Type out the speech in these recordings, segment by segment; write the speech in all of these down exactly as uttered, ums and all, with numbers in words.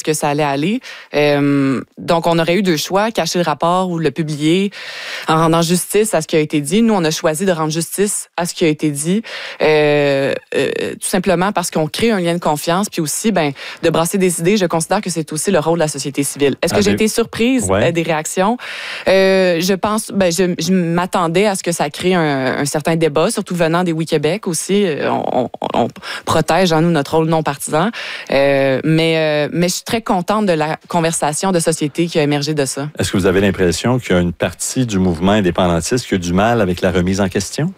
que ça allait aller. Euh, donc, on aurait eu deux choix, cacher le rapport ou le publier en rendant justice à ce qui a été dit. Nous, on a choisi de rendre justice à ce qui a été dit, euh, euh, tout simplement parce qu'on crée un lien de confiance, puis aussi, ben, de brasser des idées. Je considère que c'est aussi le rôle de la société civile. Est-ce que ah, j'ai été surprise ouais. des réactions? Euh, je pense, ben, je, je m'attendais à ce que ça crée un, un certain débat, surtout venant des Oui-Québec aussi. On, on, on protège en nous notre rôle non partisan. Euh, mais, euh, mais je suis très contente de la conversation de société qui a émergé de ça. Est-ce que vous avez l'impression qu'il y a une partie du mouvement indépendantiste qui a du mal avec la remise en question?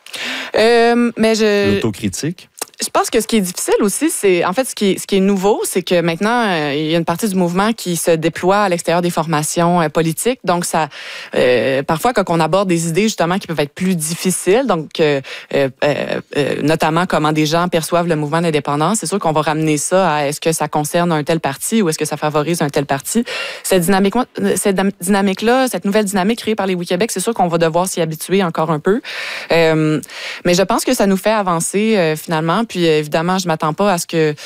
Euh, mais je... L'autocritique? Je pense que ce qui est difficile aussi, c'est en fait ce qui est, ce qui est nouveau, c'est que maintenant euh, il y a une partie du mouvement qui se déploie à l'extérieur des formations euh, politiques. Donc ça, euh, parfois quand on aborde des idées justement qui peuvent être plus difficiles, donc euh, euh, euh, notamment comment des gens perçoivent le mouvement d'indépendance, c'est sûr qu'on va ramener ça à est-ce que ça concerne un tel parti ou est-ce que ça favorise un tel parti. Cette dynamique, cette dynamique-là, cette nouvelle dynamique créée par les Oui-Québec, c'est sûr qu'on va devoir s'y habituer encore un peu. Euh, mais je pense que ça nous fait avancer euh, finalement. Puis évidemment, je m'attends pas à ce que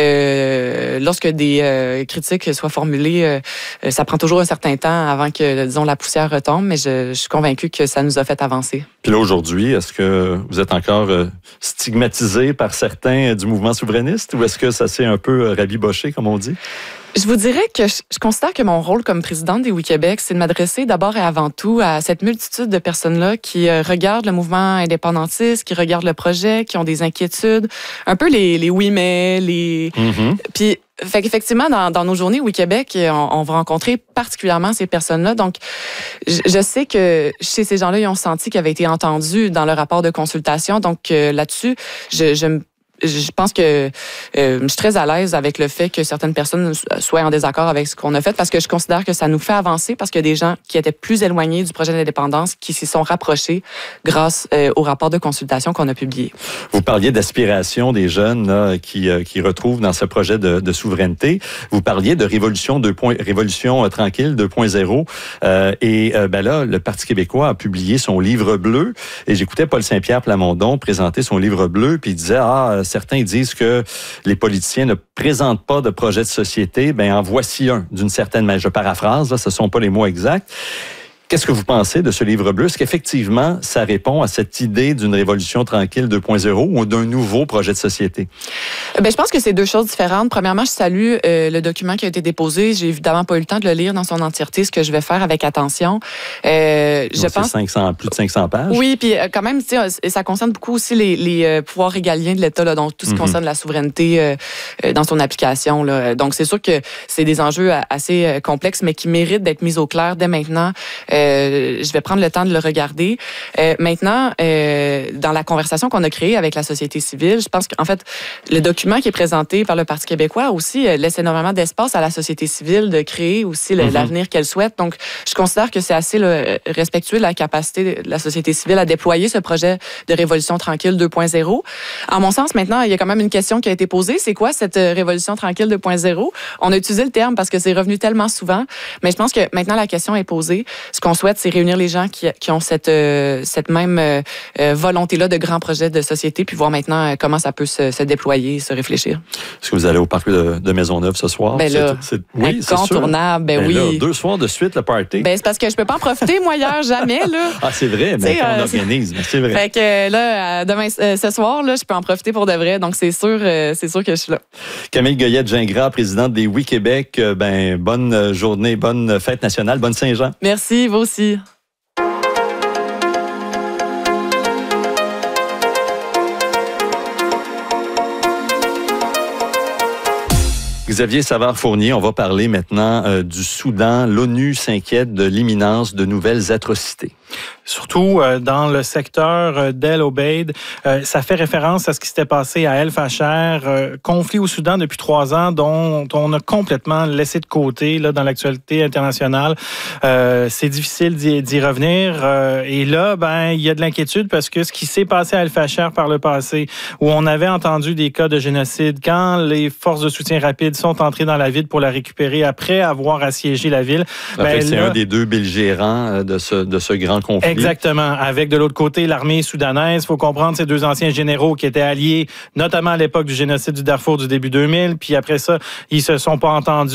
euh, lorsque des euh, critiques soient formulées, euh, ça prend toujours un certain temps avant que, disons, la poussière retombe, mais je, je suis convaincue que ça nous a fait avancer. Puis là, aujourd'hui, est-ce que vous êtes encore euh, stigmatisé par certains du mouvement souverainiste ou est-ce que ça s'est un peu rabiboché, comme on dit? Je vous dirais que je, je considère que mon rôle comme présidente des Oui-Québec, c'est de m'adresser d'abord et avant tout à cette multitude de personnes-là qui euh, regardent le mouvement indépendantiste, qui regardent le projet, qui ont des inquiétudes, un peu les, les oui-mais, les... Mm-hmm. Puis, fait qu'effectivement, dans, dans nos journées Oui-Québec, on, on va rencontrer particulièrement ces personnes-là. Donc, je, je sais que chez ces gens-là, ils ont senti qu'ils avaient été entendus dans le rapport de consultation. Donc, euh, là-dessus, je, je me Je pense que euh, je suis très à l'aise avec le fait que certaines personnes soient en désaccord avec ce qu'on a fait parce que je considère que ça nous fait avancer parce qu'il y a des gens qui étaient plus éloignés du projet d'indépendance qui s'y sont rapprochés grâce euh, au rapport de consultation qu'on a publié. Vous parliez d'aspiration des jeunes là, qui, euh, qui retrouvent dans ce projet de, de souveraineté. Vous parliez de révolution, deux points, révolution euh, tranquille deux point zéro. Euh, et euh, ben là, le Parti québécois a publié son livre bleu. Et j'écoutais Paul Saint-Pierre Plamondon présenter son livre bleu, puis il disait « Ah, certains disent que les politiciens ne présentent pas de projet de société. Ben en voici un, d'une certaine manière. Je paraphrase, là, ce ne sont pas les mots exacts. Qu'est-ce que vous pensez de ce livre bleu? Est-ce qu'effectivement, ça répond à cette idée d'une révolution tranquille deux point zéro ou d'un nouveau projet de société? Bien, je pense que c'est deux choses différentes. Premièrement, je salue euh, le document qui a été déposé. J'ai évidemment pas eu le temps de le lire dans son entièreté, ce que je vais faire avec attention. Euh, je Donc, pense c'est cinq cents, plus de cinq cents pages. Oui, puis euh, quand même, tu sais, ça concerne beaucoup aussi les, les euh, pouvoirs régaliens de l'État, là, donc tout ce qui mm-hmm. concerne la souveraineté euh, euh, dans son application. Là. Donc, c'est sûr que c'est des enjeux assez euh, complexes, mais qui méritent d'être mis au clair dès maintenant. Euh, je vais prendre le temps de le regarder. Euh, maintenant, euh, dans la conversation qu'on a créée avec la société civile, je pense qu'en fait, le document qui est présenté par le Parti québécois aussi euh, laisse énormément d'espace à la société civile de créer aussi le, mm-hmm. l'avenir qu'elle souhaite. Donc, je considère que c'est assez là, respectueux de la capacité de la société civile à déployer ce projet de révolution tranquille deux point zéro. En mon sens, maintenant, il y a quand même une question qui a été posée. C'est quoi cette révolution tranquille deux point zéro? On a utilisé le terme parce que c'est revenu tellement souvent, mais je pense que maintenant, la question est posée. Ce qu'on souhaite, c'est réunir les gens qui, qui ont cette, euh, cette même euh, volonté-là de grands projets de société, puis voir maintenant euh, comment ça peut se, se déployer, se réfléchir. Est-ce que vous allez au parc de, de Maisonneuve ce soir? Ben là, c'est, c'est, oui, incontournable, ben, ben oui. Là, deux soirs de suite, le party. Ben c'est parce que je peux pas en profiter, moi, hier, jamais, là. Ah, c'est vrai, mais on euh, organise, mais c'est vrai. Fait que là, demain, euh, ce soir, là, je peux en profiter pour de vrai, donc c'est sûr, euh, c'est sûr que je suis là. Camille Goyette-Gingras, présidente des Oui-Québec, euh, ben, bonne journée, bonne fête nationale, bonne Saint-Jean. Merci, vous aussi. Xavier Savard-Fournier, on va parler maintenant euh, du Soudan. L'ONU s'inquiète de l'imminence de nouvelles atrocités. Surtout euh, dans le secteur euh, d'El Obeid. Euh, ça fait référence à ce qui s'était passé à El Fasher, euh, conflit au Soudan depuis trois ans dont on a complètement laissé de côté là, dans l'actualité internationale. Euh, c'est difficile d'y, d'y revenir. Euh, et là, ben, il y a de l'inquiétude parce que ce qui s'est passé à El Fasher par le passé, où on avait entendu des cas de génocide, quand les forces de soutien rapide sont entrées dans la ville pour la récupérer après avoir assiégé la ville. Ben, c'est là, un des deux belligérants de ce, de ce grand conflit. Exactement. Avec de l'autre côté l'armée soudanaise. Il faut comprendre ces deux anciens généraux qui étaient alliés, notamment à l'époque du génocide du Darfour du début deux mille. Puis après ça, ils se sont pas entendus.